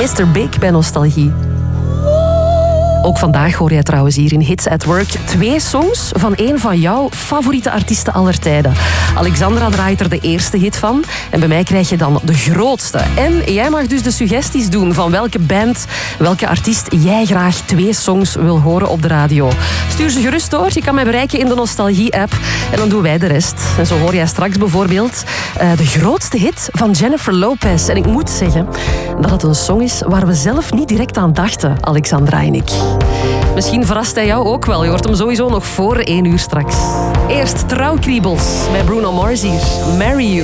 Mr. Big bij Nostalgie. Ook vandaag hoor jij trouwens hier in Hits at Work 2 songs van een van jouw favoriete artiesten aller tijden. Alexandra draait er de eerste hit van en bij mij krijg je dan de grootste. En jij mag dus de suggesties doen van welke band, welke artiest jij graag 2 songs wil horen op de radio. Stuur ze gerust door. Je kan mij bereiken in de Nostalgie-app en dan doen wij de rest. En zo hoor jij straks bijvoorbeeld de grootste hit van Jennifer Lopez. En ik moet zeggen dat het een song is waar we zelf niet direct aan dachten, Alexandra en ik. Misschien verrast hij jou ook wel. Je hoort hem sowieso nog voor 1 uur straks. Eerst Trouwkriebels bij Bruno Mars hier. Marry You.